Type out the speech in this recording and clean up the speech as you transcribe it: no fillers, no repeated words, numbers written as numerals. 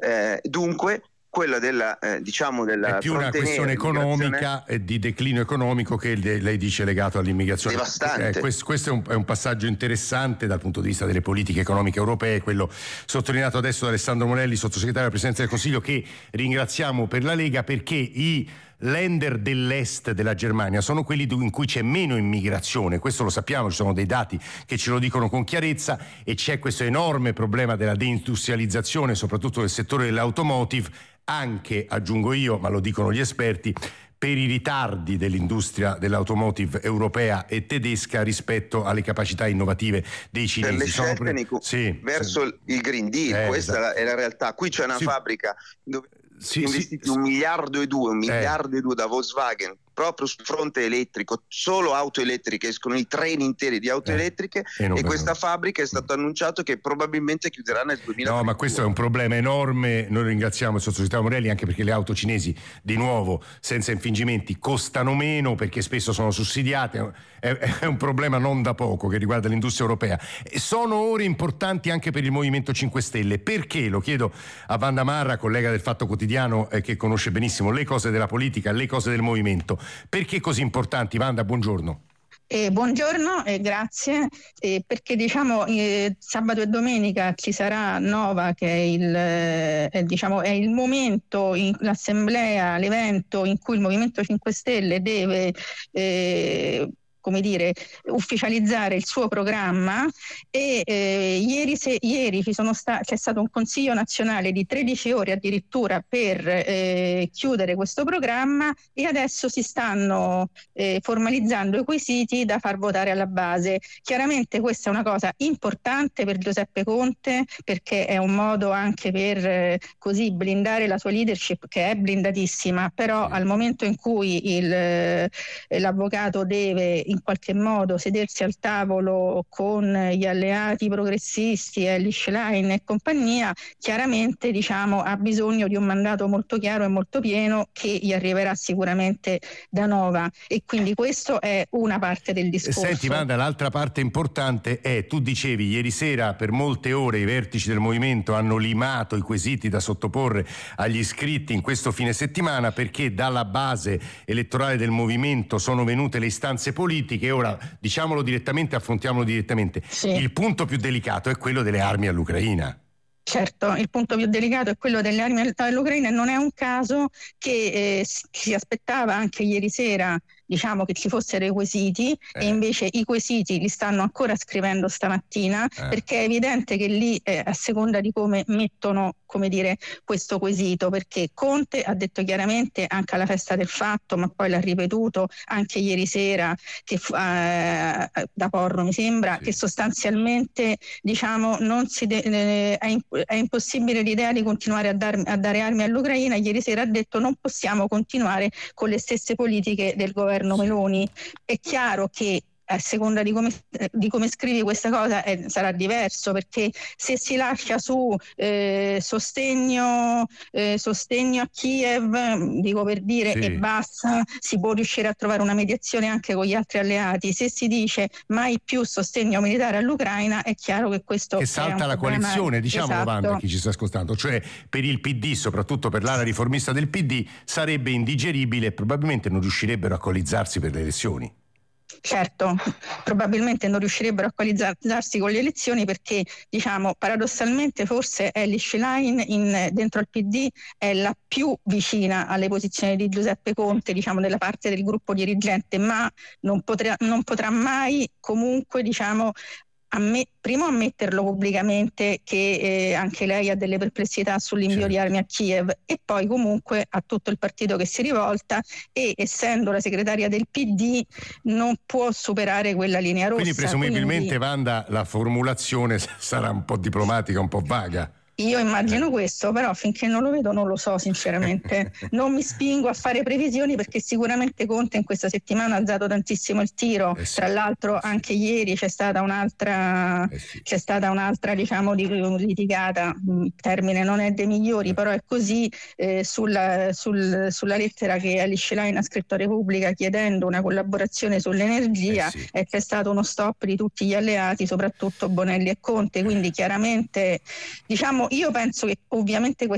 Dunque quella della della è più una questione economica e di declino economico che lei dice legato all'immigrazione. Devastante. Questo è un passaggio interessante dal punto di vista delle politiche economiche europee, quello sottolineato adesso da Alessandro Morelli, sottosegretario alla Presidenza del Consiglio, che ringraziamo per la Lega, perché i Länder dell'est della Germania sono quelli in cui c'è meno immigrazione, questo lo sappiamo, ci sono dei dati che ce lo dicono con chiarezza, e c'è questo enorme problema della deindustrializzazione, soprattutto nel settore dell'automotive, anche, aggiungo io, ma lo dicono gli esperti, per i ritardi dell'industria dell'automotive europea e tedesca rispetto alle capacità innovative dei cinesi. Per le scelte verso il Green Deal, questa esatto. È la realtà. Qui c'è una fabbrica dove investiti 1,2 miliardi, 1,2 miliardi da Volkswagen proprio sul fronte elettrico, solo auto elettriche, escono i treni interi di auto elettriche, e questa fabbrica è stato annunciato che probabilmente chiuderà nel 2020. No, ma questo è un problema enorme. Noi ringraziamo il sottosegretario Morelli, anche perché le auto cinesi, di nuovo, senza infingimenti, costano meno perché spesso sono sussidiate. È un problema non da poco che riguarda l'industria europea. E sono ore importanti anche per il Movimento 5 Stelle. Perché? Lo chiedo a Wanda Marra, collega del Fatto Quotidiano, che conosce benissimo le cose della politica, le cose del movimento. Perché così importanti? Wanda, buongiorno. Buongiorno e grazie, perché sabato e domenica ci sarà Nova, che è il momento, l'assemblea, l'evento in cui il Movimento 5 Stelle deve ufficializzare il suo programma, e ieri c'è stato un consiglio nazionale di 13 ore addirittura per chiudere questo programma, e adesso si stanno formalizzando i quesiti da far votare alla base. Chiaramente questa è una cosa importante per Giuseppe Conte, perché è un modo anche per così blindare la sua leadership, che è blindatissima, però al momento in cui l'avvocato deve in qualche modo sedersi al tavolo con gli alleati progressisti, Elly Schlein e compagnia, chiaramente ha bisogno di un mandato molto chiaro e molto pieno, che gli arriverà sicuramente da Nova, e quindi questo è una parte del discorso. Senti Wanda, l'altra parte importante è, tu dicevi ieri sera per molte ore i vertici del movimento hanno limato i quesiti da sottoporre agli iscritti in questo fine settimana, perché dalla base elettorale del movimento sono venute le istanze politiche. Ora, diciamolo direttamente, affrontiamolo direttamente. Sì. Il punto più delicato è quello delle armi all'Ucraina. Certo, il punto più delicato è quello delle armi all'Ucraina, e non è un caso che si aspettava anche ieri sera che ci fossero i quesiti, e invece i quesiti li stanno ancora scrivendo stamattina, perché è evidente che lì, a seconda di come mettono questo quesito, perché Conte ha detto chiaramente anche alla festa del fatto, ma poi l'ha ripetuto anche ieri sera da Porro mi sembra, che sostanzialmente non è impossibile l'idea di continuare a dare armi all'Ucraina. Ieri sera ha detto: non possiamo continuare con le stesse politiche del governo Meloni. È chiaro che a seconda di come scrivi questa cosa sarà diverso, perché se si lascia su sostegno a Kiev, dico per dire, e basta, si può riuscire a trovare una mediazione anche con gli altri alleati. Se si dice mai più sostegno militare all'Ucraina, è chiaro che questo che salta la coalizione, diciamolo. Esatto. Wanda, chi ci sta ascoltando, cioè per il PD, soprattutto per l'ala riformista del PD, sarebbe indigeribile e probabilmente non riuscirebbero a coalizzarsi per le elezioni. Certo, probabilmente non riuscirebbero a coalizzarsi con le elezioni, perché paradossalmente forse Elly Schlein dentro al PD è la più vicina alle posizioni di Giuseppe Conte, della parte del gruppo dirigente, ma non potrà mai comunque primo ammetterlo pubblicamente che anche lei ha delle perplessità sull'invio di armi a Kiev, e poi comunque a tutto il partito che si rivolta, e essendo la segretaria del PD non può superare quella linea rossa. Quindi presumibilmente Wanda, la formulazione sarà un po' diplomatica, un po' vaga. Io immagino questo, però finché non lo vedo non lo so sinceramente. Non mi spingo a fare previsioni, perché sicuramente Conte in questa settimana ha alzato tantissimo il tiro. Tra l'altro anche ieri c'è stata un'altra litigata, il termine non è dei migliori, però è così, sulla lettera che Elly Schlein ha scritto a Repubblica chiedendo una collaborazione sull'energia, e c'è stato uno stop di tutti gli alleati, soprattutto Bonelli e Conte. Quindi chiaramente io penso che ovviamente